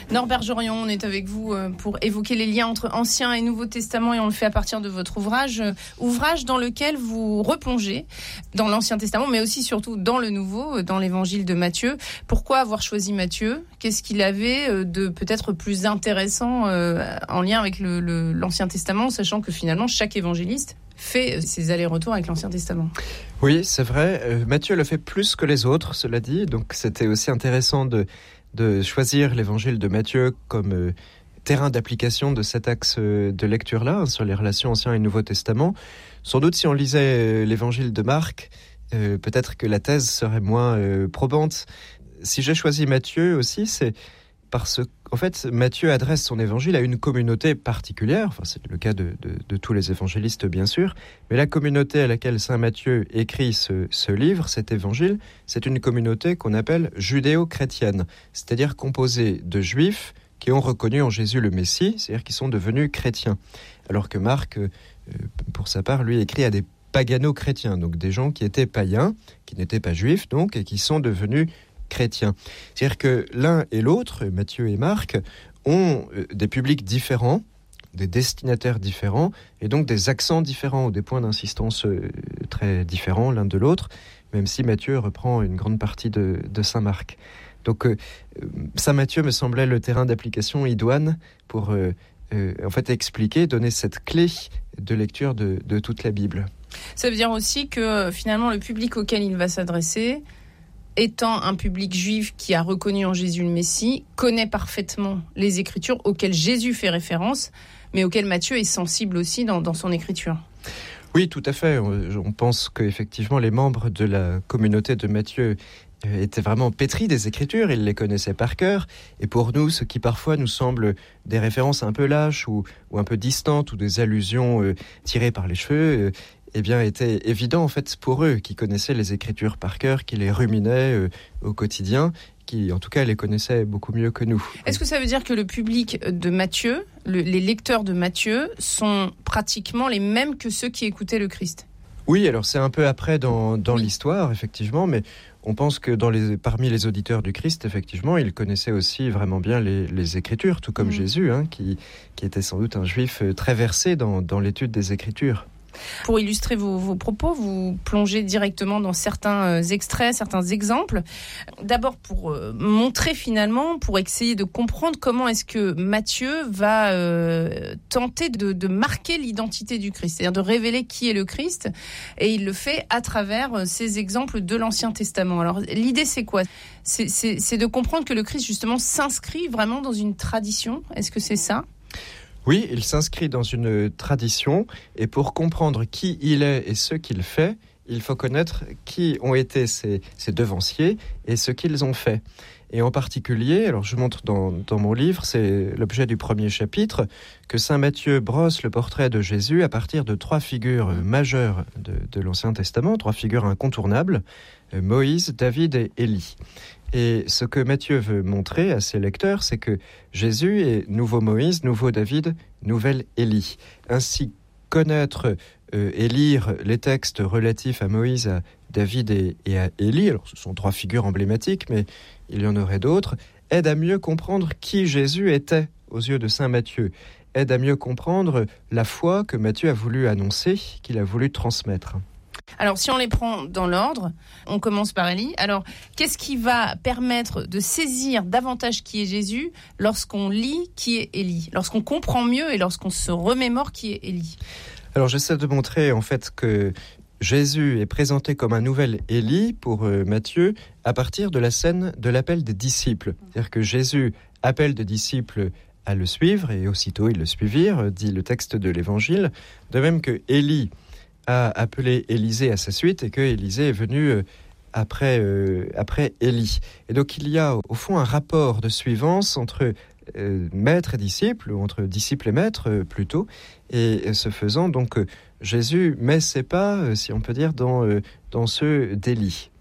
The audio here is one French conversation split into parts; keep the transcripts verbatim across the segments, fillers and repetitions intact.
Norbert Jorion, on est avec vous pour évoquer les liens entre Ancien et Nouveau Testament et on le fait à partir de votre ouvrage, ouvrage dans lequel vous replongez dans l'Ancien Testament, mais aussi surtout dans le Nouveau, dans l'Évangile de Matthieu. Pourquoi avoir choisi Matthieu ? Qu'est-ce qu'il avait de peut-être plus intéressant euh, en lien avec le, le, l'Ancien Testament, sachant que finalement chaque évangéliste fait ses allers-retours avec l'Ancien Testament. Oui, c'est vrai. Euh, Matthieu le fait plus que les autres, cela dit. Donc c'était aussi intéressant de, de choisir l'évangile de Matthieu comme euh, terrain d'application de cet axe euh, de lecture-là, hein, sur les relations Ancien et Nouveau Testament. Sans doute, si on lisait euh, l'évangile de Marc, euh, peut-être que la thèse serait moins euh, probante. Si j'ai choisi Matthieu aussi, c'est parce qu'en fait, Matthieu adresse son évangile à une communauté particulière, enfin c'est le cas de, de, de tous les évangélistes bien sûr, mais la communauté à laquelle saint Matthieu écrit ce, ce livre, cet évangile, c'est une communauté qu'on appelle judéo-chrétienne, c'est-à-dire composée de juifs qui ont reconnu en Jésus le Messie, c'est-à-dire qui sont devenus chrétiens. Alors que Marc, euh, pour sa part, lui écrit à des pagano-chrétiens, donc des gens qui étaient païens, qui n'étaient pas juifs donc, et qui sont devenus chrétiens. C'est-à-dire que l'un et l'autre, Matthieu et Marc, ont des publics différents, des destinataires différents, et donc des accents différents, ou des points d'insistance très différents l'un de l'autre, même si Matthieu reprend une grande partie de, de saint Marc. Donc euh, saint Matthieu me semblait le terrain d'application idoine pour euh, euh, en fait expliquer, donner cette clé de lecture de, de toute la Bible. Ça veut dire aussi que finalement le public auquel il va s'adresser, étant un public juif qui a reconnu en Jésus le Messie, connaît parfaitement les Écritures auxquelles Jésus fait référence, mais auxquelles Matthieu est sensible aussi dans, dans son écriture. Oui, tout à fait. On pense qu'effectivement, les membres de la communauté de Matthieu étaient vraiment pétris des Écritures, ils les connaissaient par cœur. Et pour nous, ce qui parfois nous semble des références un peu lâches ou, ou un peu distantes ou des allusions euh, tirées par les cheveux, euh, eh bien, était évident en fait pour eux, qui connaissaient les Écritures par cœur, qui les ruminaient euh, au quotidien, qui en tout cas les connaissaient beaucoup mieux que nous. Est-ce que ça veut dire que le public de Matthieu, le, les lecteurs de Matthieu, sont pratiquement les mêmes que ceux qui écoutaient le Christ ? Oui, alors c'est un peu après dans, dans oui. l'histoire, effectivement, mais on pense que dans les, parmi les auditeurs du Christ, effectivement, ils connaissaient aussi vraiment bien les, les Écritures, tout comme mmh. Jésus, hein, qui, qui était sans doute un juif très versé dans, dans l'étude des Écritures. Pour illustrer vos, vos propos, vous plongez directement dans certains extraits, certains exemples. D'abord pour euh, montrer finalement, pour essayer de comprendre comment est-ce que Matthieu va euh, tenter de, de marquer l'identité du Christ, c'est-à-dire de révéler qui est le Christ, et il le fait à travers ces exemples de l'Ancien Testament. Alors l'idée c'est quoi ? c'est, c'est, c'est de comprendre que le Christ justement s'inscrit vraiment dans une tradition. Est-ce que c'est ça ? Oui, il s'inscrit dans une tradition, et pour comprendre qui il est et ce qu'il fait, il faut connaître qui ont été ses, ses devanciers et ce qu'ils ont fait. Et en particulier, alors je montre dans, dans mon livre, c'est l'objet du premier chapitre, que saint Matthieu brosse le portrait de Jésus à partir de trois figures majeures de, de l'Ancien Testament, trois figures incontournables, Moïse, David et Élie. Et ce que Matthieu veut montrer à ses lecteurs, c'est que Jésus est nouveau Moïse, nouveau David, nouvelle Élie. Ainsi, connaître euh, et lire les textes relatifs à Moïse, à David et, et à Élie, alors ce sont trois figures emblématiques, mais il y en aurait d'autres, aide à mieux comprendre qui Jésus était aux yeux de saint Matthieu, aide à mieux comprendre la foi que Matthieu a voulu annoncer, qu'il a voulu transmettre. Alors, si on les prend dans l'ordre, on commence par Élie. Alors, qu'est-ce qui va permettre de saisir davantage qui est Jésus lorsqu'on lit qui est Élie, lorsqu'on comprend mieux et lorsqu'on se remémore qui est Élie ? Alors, j'essaie de montrer en fait que Jésus est présenté comme un nouvel Élie pour euh, Matthieu à partir de la scène de l'appel des disciples. C'est-à-dire que Jésus appelle des disciples à le suivre et aussitôt ils le suivirent, dit le texte de l'Évangile. De même que Élie a appelé Élisée à sa suite et que Élisée est venu après, euh, après Élie. Et donc il y a au fond un rapport de suivance entre euh, maître et disciple, ou entre disciple et maître euh, plutôt, et ce faisant, donc euh, Jésus met ses pas, euh, si on peut dire, dans, euh, dans ceux d'Élie.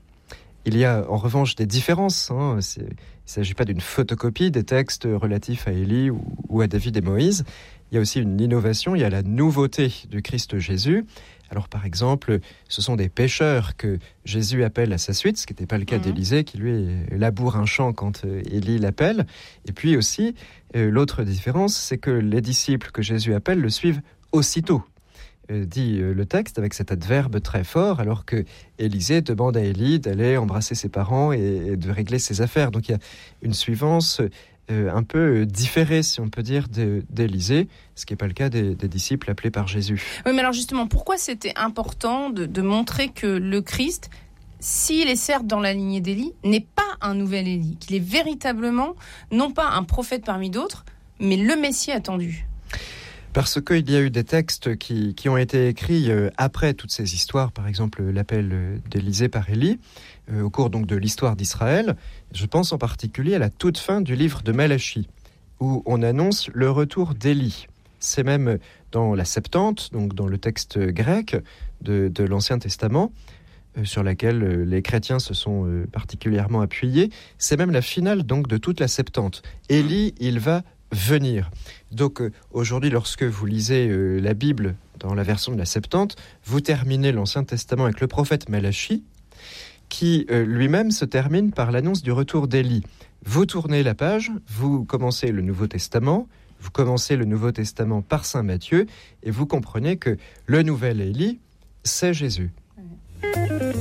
Il y a en revanche des différences, hein, c'est, il ne s'agit pas d'une photocopie des textes relatifs à Élie ou, ou à David et Moïse. Il y a aussi une innovation, il y a la nouveauté du Christ Jésus, Alors par exemple, ce sont des pêcheurs que Jésus appelle à sa suite, ce qui n'était pas le cas mmh. d'Élisée, qui lui laboure un champ quand euh, Élie l'appelle. Et puis aussi, euh, l'autre différence, c'est que les disciples que Jésus appelle le suivent aussitôt. Euh, dit euh, le texte avec cet adverbe très fort, alors que Élisée demande à Élie d'aller embrasser ses parents et, et de régler ses affaires. Donc il y a une suivance euh, un peu différée, si on peut dire, de, d'Élisée, ce qui n'est pas le cas des, des disciples appelés par Jésus. Oui, mais alors justement, pourquoi c'était important de, de montrer que le Christ, s'il est certes dans la lignée d'Élie, n'est pas un nouvel Élie, qu'il est véritablement, non pas un prophète parmi d'autres, mais le Messie attendu? Parce qu'il y a eu des textes qui, qui ont été écrits euh, après toutes ces histoires, par exemple l'appel euh, d'Élisée par Élie, euh, au cours donc de l'histoire d'Israël. Je pense en particulier à la toute fin du livre de Malachie, où on annonce le retour d'Élie. C'est même dans la Septante, donc dans le texte grec de, de l'Ancien Testament, euh, sur laquelle euh, les chrétiens se sont euh, particulièrement appuyés. C'est même la finale donc de toute la Septante. Élie, il va venir. Donc euh, aujourd'hui, lorsque vous lisez euh, la Bible dans la version de la Septante, vous terminez l'Ancien Testament avec le prophète Malachie, qui euh, lui-même se termine par l'annonce du retour d'Élie. Vous tournez la page, vous commencez le Nouveau Testament, vous commencez le Nouveau Testament par saint Matthieu, et vous comprenez que le nouvel Élie, c'est Jésus.